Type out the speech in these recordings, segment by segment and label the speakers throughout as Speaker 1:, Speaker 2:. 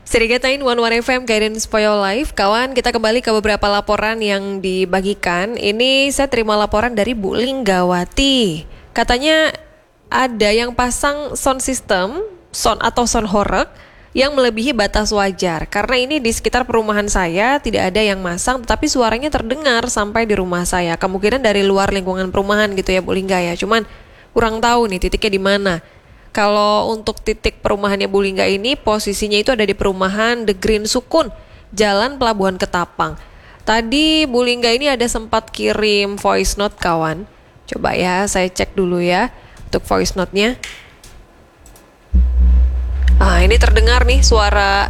Speaker 1: Sirigatain One FM Guidance for Your Life. Kawan, kita kembali ke beberapa laporan yang dibagikan. Ini saya terima laporan dari Bu Linggawati. Katanya ada yang pasang sound system, sound horeg yang melebihi batas wajar. Karena ini di sekitar perumahan saya tidak ada yang masang, tetapi suaranya terdengar sampai di rumah saya. Kemungkinan dari luar lingkungan perumahan gitu ya Bu Lingga ya. Cuman kurang tahu nih titiknya di mana. Kalau untuk titik perumahannya Bu Lingga ini posisinya itu ada di perumahan The Green Sukun, Jalan Pelabuhan Ketapang. Tadi Bu Lingga ini ada sempat kirim voice note kawan. Coba ya saya cek dulu ya untuk voice note-nya. Ini terdengar nih suara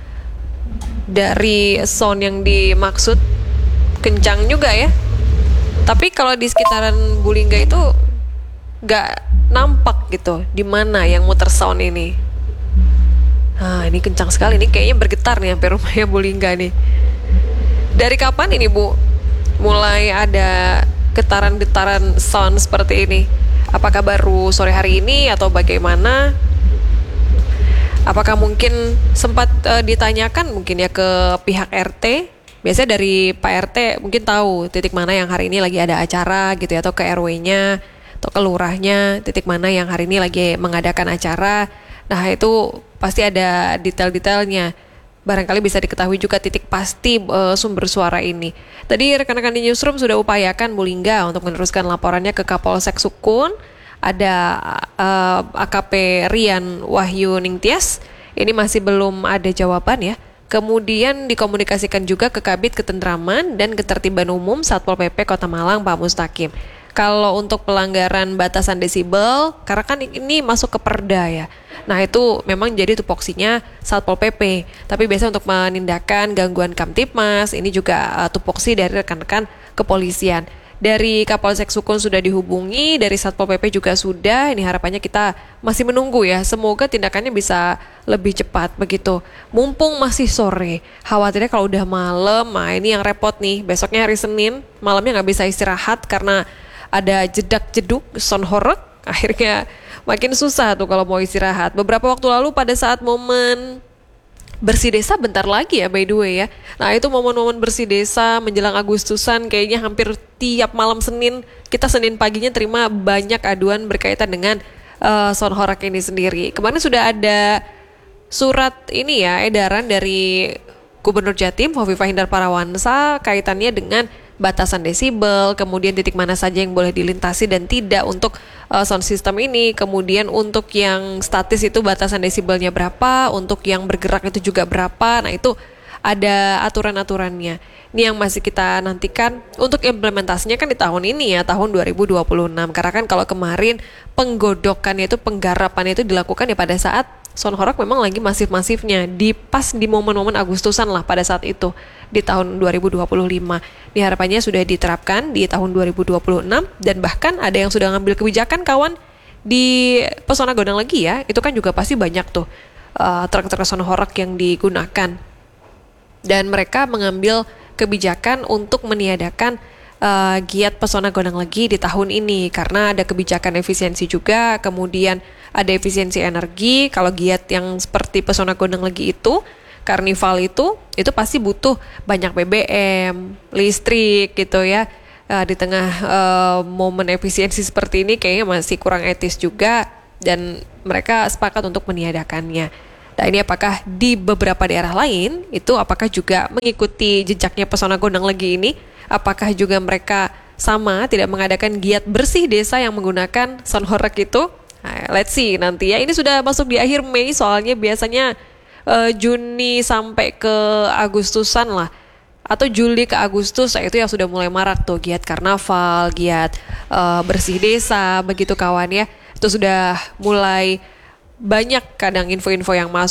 Speaker 1: dari sound yang dimaksud. Kencang juga ya. Tapi kalau di sekitaran Bu Lingga itu gak nampak gitu di mana yang muter sound ini. Ini kencang sekali, ini kayaknya bergetar nih sampai rumahnya Bu Lingga nih. Dari kapan ini Bu mulai ada getaran-getaran sound seperti ini? Apakah baru sore hari ini atau bagaimana? Apakah mungkin sempat ditanyakan mungkin ya ke pihak RT? Biasanya dari Pak RT mungkin tahu titik mana yang hari ini lagi ada acara gitu ya, atau ke RW-nya atau ke lurahnya, titik mana yang hari ini lagi mengadakan acara. Nah itu pasti ada detail-detailnya. Barangkali bisa diketahui juga titik pasti sumber suara ini. Tadi rekan-rekan di Newsroom sudah upayakan Bu Lingga untuk meneruskan laporannya ke Kapolsek Sukun. Ada AKP Rian Wahyu Ningtyas. Ini masih belum ada jawaban ya. Kemudian dikomunikasikan juga ke Kabid Ketentraman dan Ketertiban Umum Satpol PP Kota Malang Pak Mustaqim. Kalau untuk pelanggaran batasan desibel, karena kan ini masuk ke Perda ya. Nah itu memang jadi tupoksinya Satpol PP. Tapi biasanya untuk menindakan gangguan Kamtipmas, ini juga tupoksi dari rekan-rekan kepolisian. Dari Kapolsek Sukun sudah dihubungi, dari Satpol PP juga sudah. Ini harapannya kita masih menunggu ya. Semoga tindakannya bisa lebih cepat begitu. Mumpung masih sore, khawatirnya kalau udah malam, ini yang repot nih. Besoknya hari Senin, malamnya nggak bisa istirahat karena ada jedak-jeduk sound horeg, akhirnya makin susah tuh kalau mau istirahat. Beberapa waktu lalu pada saat momen bersih desa bentar lagi ya by the way ya. Nah itu momen-momen bersih desa menjelang Agustusan kayaknya hampir tiap malam Senin, kita Senin paginya terima banyak aduan berkaitan dengan sound horeg ini sendiri. Kemarin sudah ada surat ini ya, edaran dari Gubernur Jatim Hovifah Indar Parawansa kaitannya dengan batasan desibel, kemudian titik mana saja yang boleh dilintasi dan tidak untuk sound system ini, kemudian untuk yang statis itu batasan desibelnya berapa, untuk yang bergerak itu juga berapa. Nah itu ada aturan-aturannya. Ini yang masih kita nantikan untuk implementasinya kan di tahun ini ya, tahun 2026. Karena kan kalau kemarin penggodokannya itu, penggarapannya itu dilakukan ya pada saat sound horeg memang lagi masif-masifnya pas di momen-momen Agustusan lah pada saat itu di tahun 2025. Ini harapannya sudah diterapkan di tahun 2026 dan bahkan ada yang sudah ngambil kebijakan kawan di Pesona Gondang Legi ya. Itu kan juga pasti banyak tuh truk-truk sound horeg yang digunakan. Dan mereka mengambil kebijakan untuk meniadakan giat Pesona Gondang Legi di tahun ini karena ada kebijakan efisiensi juga, kemudian ada efisiensi energi. Kalau giat yang seperti Pesona Gondang Legi itu, karnival itu pasti butuh banyak BBM, listrik gitu ya. Di tengah momen efisiensi seperti ini kayaknya masih kurang etis juga dan mereka sepakat untuk meniadakannya. Nah ini apakah di beberapa daerah lain itu apakah juga mengikuti jejaknya Pesona Gondang Legi ini? Apakah juga mereka sama tidak mengadakan giat bersih desa yang menggunakan sound horeg itu? Nah, let's see nanti ya. Ini sudah masuk di akhir Mei soalnya biasanya Juni sampai ke Agustusan lah, atau Juli ke Agustus, itu yang sudah mulai marak tuh giat karnaval, giat bersih desa begitu kawan ya. Itu sudah mulai banyak kadang info-info yang masuk.